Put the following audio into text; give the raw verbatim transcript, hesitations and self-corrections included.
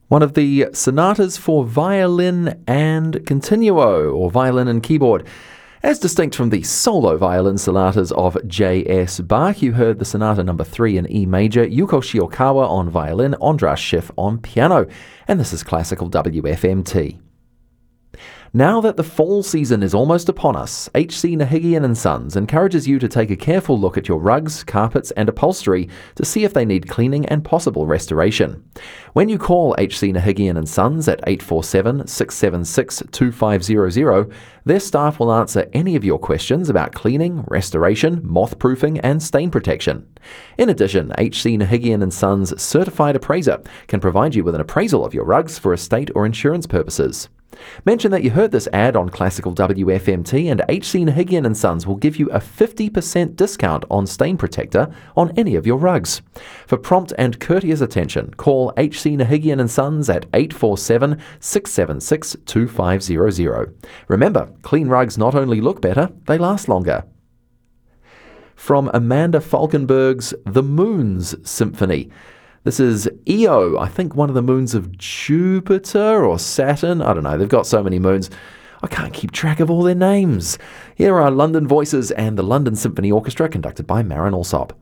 One of the sonatas for violin and continuo, or violin and keyboard. As distinct from the solo violin sonatas of J S Bach, you heard the sonata number three in E major, Yuko Shiokawa on violin, Andras Schiff on piano, and this is Classical W F M T. Now that the fall season is almost upon us, H C Nahigian and Sons encourages you to take a careful look at your rugs, carpets and upholstery to see if they need cleaning and possible restoration. When you call H C Nahigian and Sons at eight four seven, six seven six, two five zero zero, their staff will answer any of your questions about cleaning, restoration, moth-proofing and stain protection. In addition, H C Nahigian and Sons certified appraiser can provide you with an appraisal of your rugs for estate or insurance purposes. Mention that you heard this ad on Classical W F M T and H C Nahigian and Sons will give you a fifty percent discount on stain protector on any of your rugs. For prompt and courteous attention, call H C Nahigian and Sons at eight four seven, six seven six, two five zero zero. Remember, clean rugs not only look better, they last longer. From Amanda Falkenberg's The Moons Symphony. This is Io, I think one of the moons of Jupiter or Saturn. I don't know, they've got so many moons. I can't keep track of all their names. Here are London Voices and the London Symphony Orchestra conducted by Marin Alsop.